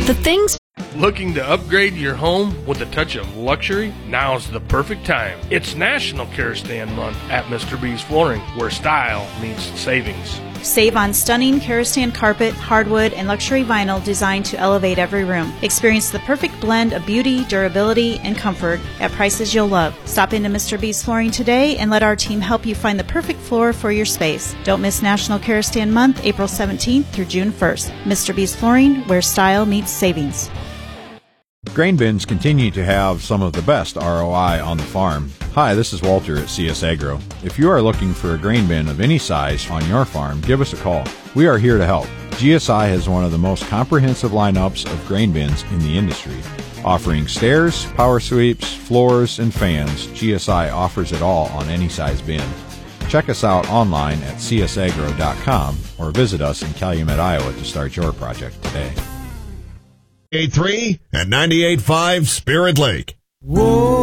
The things. Looking to upgrade your home with a touch of luxury? Now's the perfect time. It's National Kerosene Month at Mr. B's Flooring, where style meets savings. Save on stunning Kerosene carpet, hardwood, and luxury vinyl designed to elevate every room. Experience the perfect blend of beauty, durability, and comfort at prices you'll love. Stop into Mr. B's Flooring today and let our team help you find the perfect floor for your space. Don't miss National Kerosene Month, April 17th through June 1st. Mr. B's Flooring, where style meets savings. Grain bins continue to have some of the best ROI on the farm. Hi, this is Walter at CS Agro. If you are looking for a grain bin of any size on your farm, give us a call. We are here to help. GSI has one of the most comprehensive lineups of grain bins in the industry. Offering stairs, power sweeps, floors, and fans, GSI offers it all on any size bin. Check us out online at csagro.com or visit us in Calumet, Iowa to start your project today. 98.3 and 98.5 Spirit Lake. Whoa.